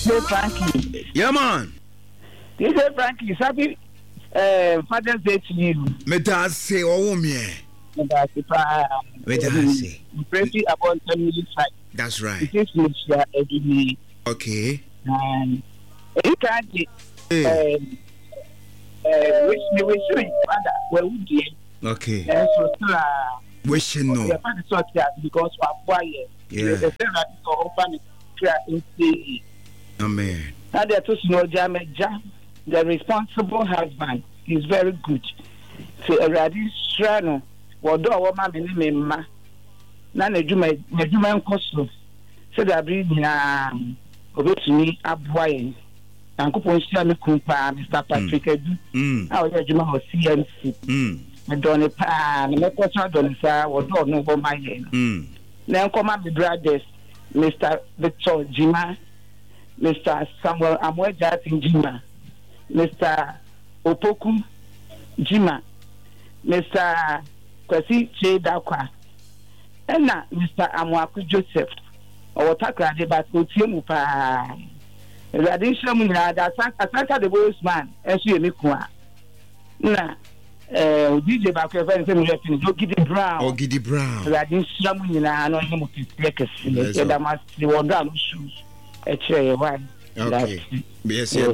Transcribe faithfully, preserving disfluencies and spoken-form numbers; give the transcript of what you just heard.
Say Frankie. Yeah, man. This is Frankie. Happy uh, Father's Day to you. Meta say oh me. Meta say. Pretty about ten minutes. That's right. It is Mister Edini. Okay. And you can't. Hey. Um, uh, wish me, wish you, Father. Where would you? Okay. And so, uh, wishing no. Because we are quiet. Yeah. The same that is open in the. Amen. Now they are to know Jameja, the responsible husband is very good. So a radishrano, what do a woman in the ma? None of you may human costume. So that breathing um go to me up wine. And coupon Shami Kumpa, Mister Patrick Edu. How are you or C M C? And Donny Pan, and Mekosa Donisa, or don't know for my name. Now come up the brothers, Mister Victor Jima. Mister Samuel Amweja Jima, Mister Opoku Jima, Mister Kwesi Chedakwa, and now Mister Amwaku Joseph, or Takra de Baskotium pa. Radisha Muna, that Santa the Boys man, as you Mikua. Na, D J Bakker and Senator Giddy Brown, or Giddy Brown, Radisha Muna, no him to take a that must be one shoes. Okay. Yes.